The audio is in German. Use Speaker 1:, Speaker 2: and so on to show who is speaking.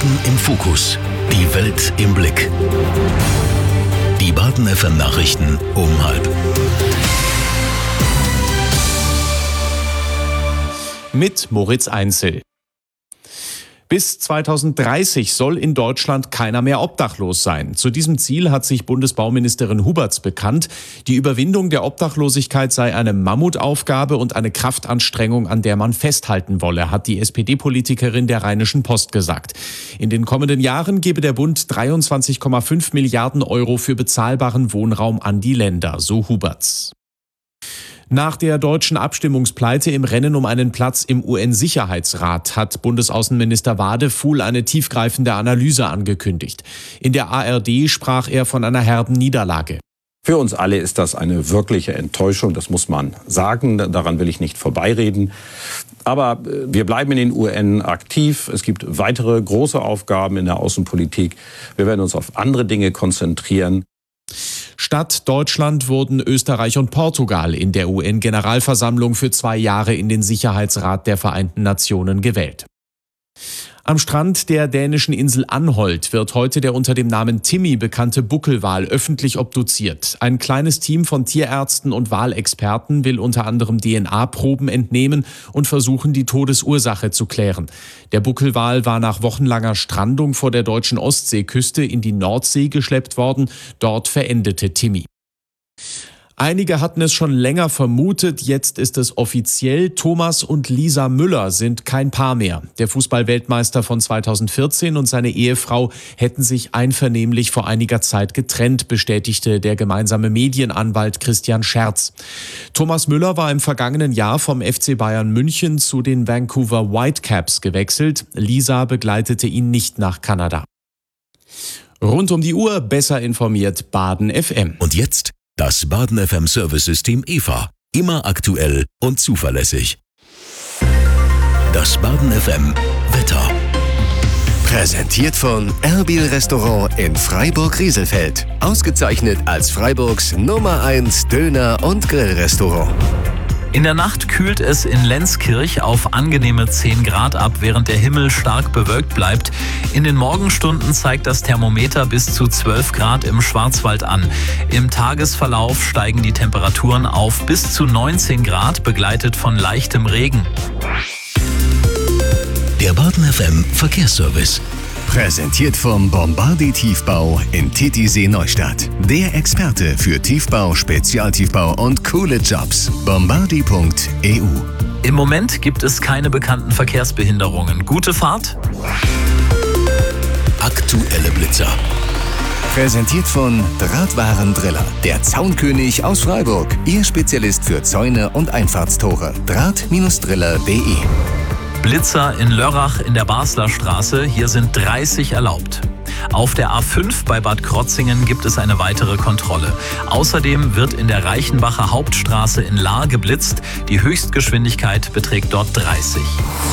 Speaker 1: Baden im Fokus. Die Welt im Blick. Die Baden FM Nachrichten um 12:30.
Speaker 2: Mit Moritz Einzel. Bis 2030 soll in Deutschland keiner mehr obdachlos sein. Zu diesem Ziel hat sich Bundesbauministerin Huberts bekannt. Die Überwindung der Obdachlosigkeit sei eine Mammutaufgabe und eine Kraftanstrengung, an der man festhalten wolle, hat die SPD-Politikerin der Rheinischen Post gesagt. In den kommenden Jahren gebe der Bund 23,5 Milliarden Euro für bezahlbaren Wohnraum an die Länder, so Huberts. Nach der deutschen Abstimmungspleite im Rennen um einen Platz im UN-Sicherheitsrat hat Bundesaußenminister Wadefuhl eine tiefgreifende Analyse angekündigt. In der ARD sprach er von einer herben Niederlage.
Speaker 3: Für uns alle ist das eine wirkliche Enttäuschung, das muss man sagen, daran will ich nicht vorbeireden. Aber wir bleiben in den UN aktiv, es gibt weitere große Aufgaben in der Außenpolitik, wir werden uns auf andere Dinge konzentrieren.
Speaker 2: Statt Deutschland wurden Österreich und Portugal in der UN-Generalversammlung für 2 Jahre in den Sicherheitsrat der Vereinten Nationen gewählt. Am Strand der dänischen Insel Anholt wird heute der unter dem Namen Timmy bekannte Buckelwal öffentlich obduziert. Ein kleines Team von Tierärzten und Walexperten will unter anderem DNA-Proben entnehmen und versuchen, die Todesursache zu klären. Der Buckelwal war nach wochenlanger Strandung vor der deutschen Ostseeküste in die Nordsee geschleppt worden. Dort verendete Timmy. Einige hatten es schon länger vermutet, jetzt ist es offiziell. Thomas und Lisa Müller sind kein Paar mehr. Der Fußball-Weltmeister von 2014 und seine Ehefrau hätten sich einvernehmlich vor einiger Zeit getrennt, bestätigte der gemeinsame Medienanwalt Christian Scherz. Thomas Müller war im vergangenen Jahr vom FC Bayern München zu den Vancouver Whitecaps gewechselt. Lisa begleitete ihn nicht nach Kanada. Rund um die Uhr besser informiert Baden FM.
Speaker 1: Und jetzt das Baden FM Service-System EVA. Immer aktuell und zuverlässig. Das Baden FM Wetter.
Speaker 4: Präsentiert von Erbil Restaurant in Freiburg-Rieselfeld. Ausgezeichnet als Freiburgs Nummer 1 Döner- und Grillrestaurant.
Speaker 5: In der Nacht kühlt es in Lenzkirch auf angenehme 10 Grad ab, während der Himmel stark bewölkt bleibt. In den Morgenstunden zeigt das Thermometer bis zu 12 Grad im Schwarzwald an. Im Tagesverlauf steigen die Temperaturen auf bis zu 19 Grad, begleitet von leichtem Regen.
Speaker 1: Der Baden FM Verkehrsservice.
Speaker 4: Präsentiert vom Bombardi Tiefbau in Titisee Neustadt. Der Experte für Tiefbau, Spezialtiefbau und coole Jobs. Bombardi.eu.
Speaker 5: Im Moment gibt es keine bekannten Verkehrsbehinderungen. Gute Fahrt.
Speaker 1: Aktuelle Blitzer.
Speaker 4: Präsentiert von Drahtwarendriller. Der Zaunkönig aus Freiburg. Ihr Spezialist für Zäune und Einfahrtstore. Draht-driller.de.
Speaker 5: Blitzer in Lörrach in der Basler Straße. Hier sind 30 erlaubt. Auf der A5 bei Bad Krotzingen gibt es eine weitere Kontrolle. Außerdem wird in der Reichenbacher Hauptstraße in Lahr geblitzt. Die Höchstgeschwindigkeit beträgt dort 30.